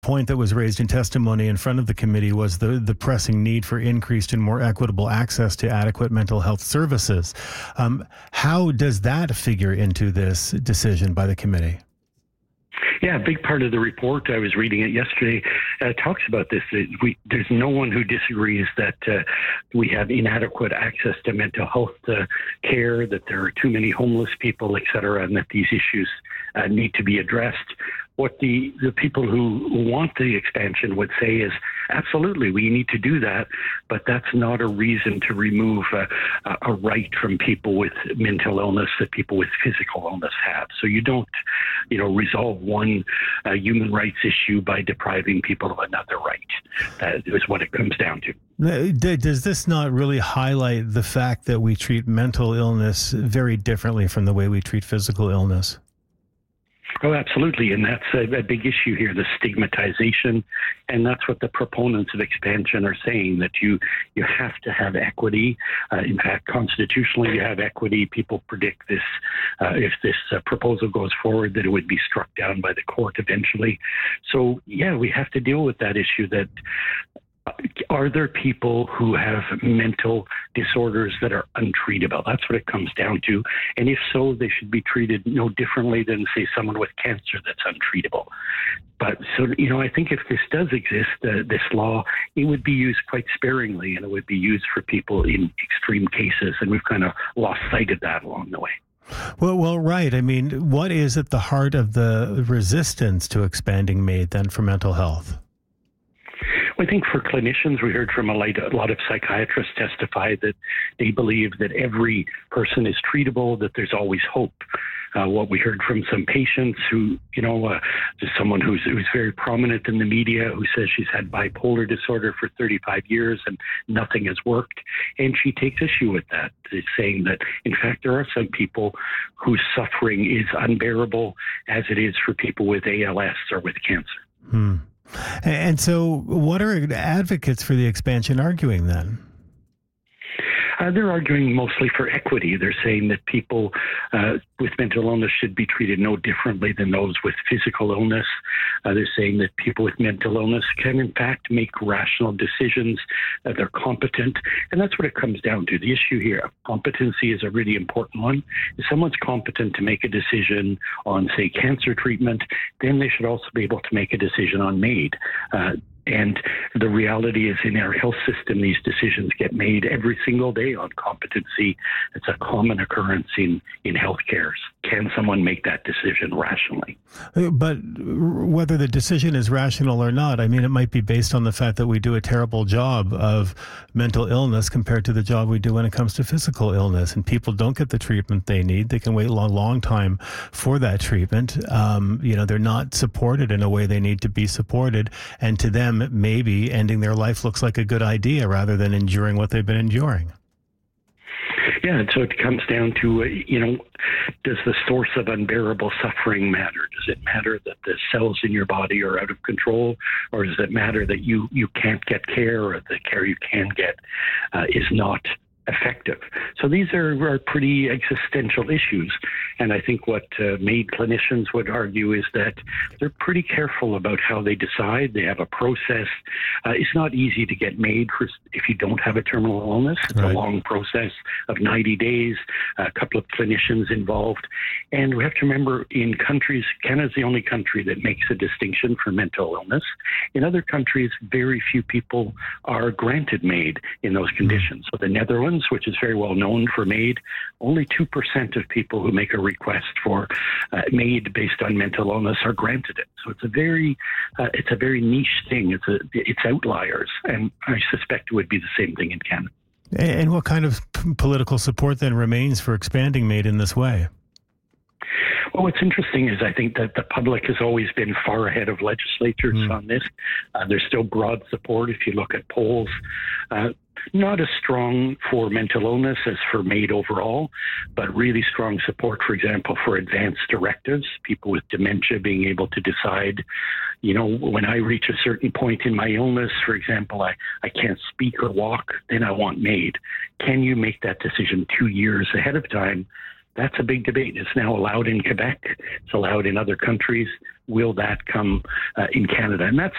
point that was raised in testimony in front of the committee was the pressing need for increased and more equitable access to adequate mental health services. How does that figure into this decision by the committee? Yeah, a big part of the report, I was reading it yesterday, talks about this. There's no one who disagrees that we have inadequate access to mental health care, that there are too many homeless people, et cetera, and that these issues need to be addressed. What the people who want the expansion would say is, absolutely, we need to do that, but that's not a reason to remove a right from people with mental illness that people with physical illness have. So you don't, resolve one human rights issue by depriving people of another right. That is what it comes down to. Does this not really highlight the fact that we treat mental illness very differently from the way we treat physical illness? Oh, absolutely. And that's a big issue here, the stigmatization. And that's what the proponents of expansion are saying, that you have to have equity. In fact, constitutionally, you have equity. People predict this, if this proposal goes forward, that it would be struck down by the court eventually. So, yeah, we have to deal with that issue that are there people who have mental disorders that are untreatable? That's what it comes down to. And if so, they should be treated no differently than, say, someone with cancer that's untreatable. But so, I think if this does exist, this law, it would be used quite sparingly, and it would be used for people in extreme cases. And we've kind of lost sight of that along the way. Well, right. I mean, what is at the heart of the resistance to expanding MAID then for mental health? I think for clinicians, we heard from a lot of psychiatrists testify that they believe that every person is treatable, that there's always hope. What we heard from some patients who, there's someone who's very prominent in the media who says she's had bipolar disorder for 35 years and nothing has worked. And she takes issue with that, saying that, in fact, there are some people whose suffering is unbearable, as it is for people with ALS or with cancer. And so what are advocates for the expansion arguing then? They're arguing mostly for equity. They're saying that people with mental illness should be treated no differently than those with physical illness. They're saying that people with mental illness can, in fact, make rational decisions. They're competent. And that's what it comes down to. The issue here of competency is a really important one. If someone's competent to make a decision on, say, cancer treatment, then they should also be able to make a decision on MAID. And the reality is, in our health system, these decisions get made every single day on competency. It's a common occurrence in healthcare. Can someone make that decision rationally? But whether the decision is rational or not, I mean, it might be based on the fact that we do a terrible job of mental illness compared to the job we do when it comes to physical illness. And people don't get the treatment they need. They can wait a long time for that treatment. They're not supported in a way they need to be supported. And to them, maybe ending their life looks like a good idea rather than enduring what they've been enduring. Yeah, and so it comes down to, does the source of unbearable suffering matter? Does it matter that the cells in your body are out of control? Or does it matter that you can't get care, or the care you can get is not effective? So these are pretty existential issues. And I think what MAID clinicians would argue is that they're pretty careful about how they decide. They have a process. It's not easy to get MAID if you don't have a terminal illness. It's a long process of 90 days, a couple of clinicians involved. And we have to remember, in countries, Canada's the only country that makes a distinction for mental illness. In other countries, very few people are granted MAID in those conditions. So the Netherlands, which is very well known for MAID, only 2% of people who make a request for MAID based on mental illness are granted it. So it's a very niche thing. It's outliers, and I suspect it would be the same thing in Canada. And what kind of political support then remains for expanding MAID in this way? Well, what's interesting is I think that the public has always been far ahead of legislatures on this. There's still broad support if you look at polls. Not as strong for mental illness as for MAID overall, but really strong support, for example, for advanced directives, people with dementia being able to decide, when I reach a certain point in my illness, for example, I can't speak or walk, then I want MAID. Can you make that decision 2 years ahead of time? That's a big debate. It's now allowed in Quebec. It's allowed in other countries. Will that come in Canada? And that's